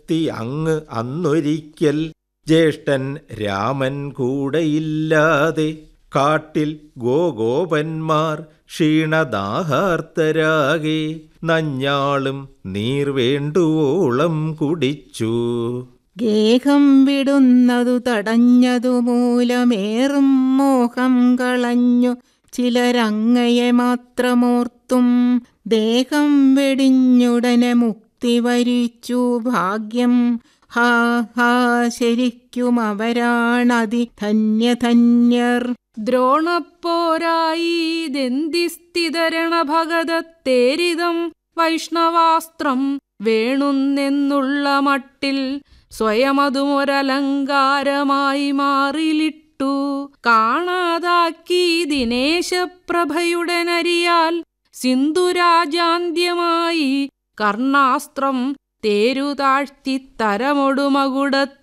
എത്തി അങ്ങ് അന്നൊരിക്കൽ ജ്യേഷ്ഠൻ രാമൻ കൂടെയില്ലാതെ കാട്ടിൽ ഗോപന്മാർ ക്ഷീണദാഹാർത്തരാകെ നഞ്ഞാളും നീർ വേണ്ടുവോളം കുടിച്ചു. ഗേഹം വിടുന്നതു തടഞ്ഞതു മൂലമേറും മോഹം കളഞ്ഞു ചിലരങ്ങയെ മാത്രമോർത്തും ദേഹം വെടിഞ്ഞുടനെ മുക്തി വരിച്ചു ഭാഗ്യം. ഹാ ഹാ ശരിക്കും അവരാണതി ധന്യധന്യർ. ദ്രോണപ്പോരായി ദന്തിസ്ഥിതരണ ഭഗതത്തേരിതം വൈഷ്ണവാസ്ത്രം വേണുന്നെന്നുള്ള മട്ടിൽ സ്വയമതുമൊരലങ്കാരമായി മാറിലിട്ടു. കാണാതാക്കി ദിനേശപ്രഭയുടെ നരിയാൽ സിന്ധുരാജാന്ത്യമായി കർണാസ്ത്രം തേരുതാഴ്ത്തി തരമൊടുമകുട